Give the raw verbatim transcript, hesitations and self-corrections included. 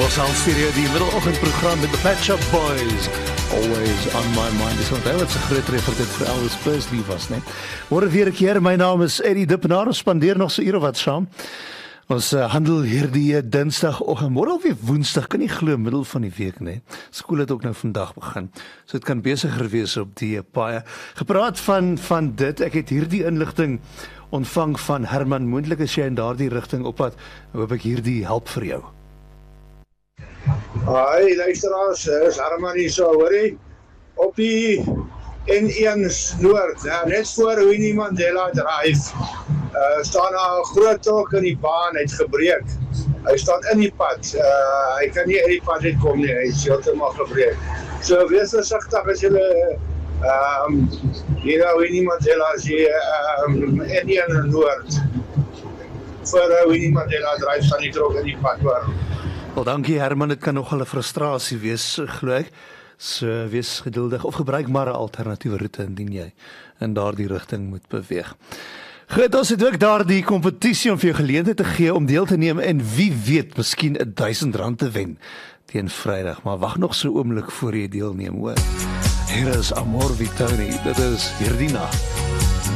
Sound Stereo, die middeloggendprogram met the Pet Shop Boys. Always on my mind. Dis onthou wat se groot treffer dit vir Elvis Presley was, né? Môre weer 'n keer. My naam is Eddie Dippenaar. Ons spandeer nog so ure wat saam. Ons uh, handel hierdie Dinsdagoggend. Môre alweer Woensdag, kan nie glo, middel van die week, né? Skool het ook nou vandag begin. So dit kan besigger wees op die paaie. Gepraat van van dit, ek het hierdie inligting ontvang van Herman. Moontlik as jy in daardie rigting oppad, hoop ek hierdie help vir jou. Hi, luisteraars, is Herman hier so, hoorie? Op die N een Noord, nou, net voor Winnie Mandela Drive, uh, staan daar 'n groot trok in die baan, het gebreek. Hy staan in die pad, uh, hy kan nie in die pad uitkom nie, hy is heeltemal gebreek. So wees versigtig as julle um, hier nou Winnie Mandela is hier, um, N een Noord, voor uh, Winnie Mandela Drive staan die trok in die pad, hoor. Wel, dankie Herman, dit kan nogal 'n frustrasie wees, glo ek. So wees geduldig of gebruik maar 'n alternatiewe roete indien jy in daardie rigting moet beweeg. Goed, ons het ook daardie kompetisie om vir jou geleentheid te gee om deel te neem en wie weet, miskien duisend rand te wen teen Vrydag, maar wag nog so 'n oomblik voor jy deelneem, hoor. Hier is Amor Vitoni, dit is hierdie nag.